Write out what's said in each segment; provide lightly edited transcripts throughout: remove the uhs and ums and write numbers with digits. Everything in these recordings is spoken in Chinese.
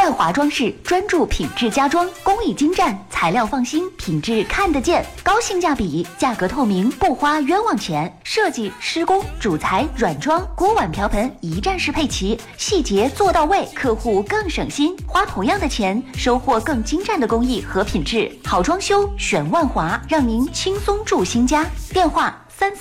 万华装饰专注品质家装，工艺精湛，材料放心，品质看得见，高性价比，价格透明，不花冤枉钱。设计、施工、主材、软装、锅碗瓢盆一站式配齐，细节做到位，客户更省心，花同样的钱，收获更精湛的工艺和品质。好装修选万华，让您轻松住新家。电话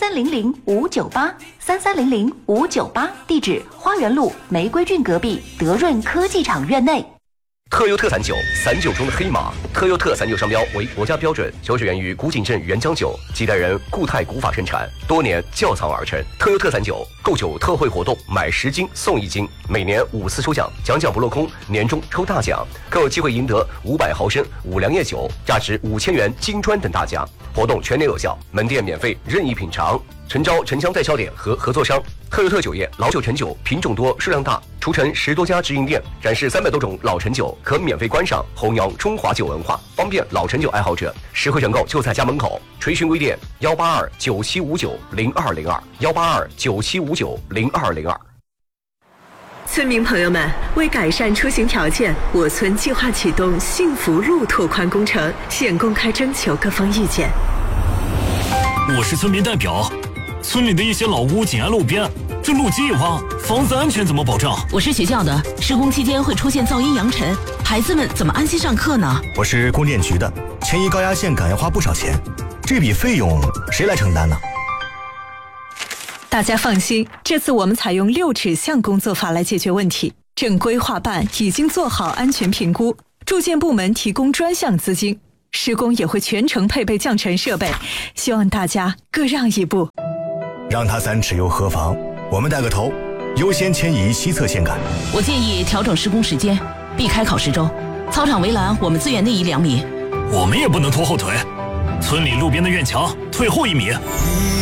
3300-598，3300-598，地址花园路玫瑰郡隔壁德润科技厂院内。 特优特散酒，散酒中的黑马。特优特散酒商标为国家标准，酒水源于古井镇原浆酒，几代人固态古法生产，多年窖藏而成。特优特散酒购酒特惠活动，买10斤送1斤，每年5次抽奖，奖不落空，年终抽大奖，更有机会赢得500毫升五粮液酒，价值5000元金砖等大奖。活动全年有效，门店免费任意品尝。诚招城乡代销点和合作商。特优特酒业老酒陈酒品种多数量大，除城10多家直营店，展示300多种老陈酒，可免费观赏，弘扬中华酒文化，方便老陈酒爱好者实惠选购就在家门口。垂询微店18297590202，18297590202。 村民朋友们，为改善出行条件，我村计划启动幸福路拓宽工程，现公开征求各方意见。 我是村民代表，村里的一些老屋紧挨路边，这路基一挖，房子安全怎么保障？ 我是学校的，施工期间会出现噪音扬尘，孩子们怎么安心上课呢？ 我是供电局的，迁移高压线杆要花不少钱，这笔费用谁来承担呢？ 大家放心，这次我们采用6指向工作法来解决问题。正规划办已经做好安全评估，住建部门提供专项资金，施工也会全程配备降尘设备，希望大家各让一步。 让他3尺又何妨？我们带个头，优先迁移西侧线杆。 我建议调整施工时间，避开考试周。操场围栏我们自远内移2米。 我们也不能拖后腿，村里路边的院墙退后1米。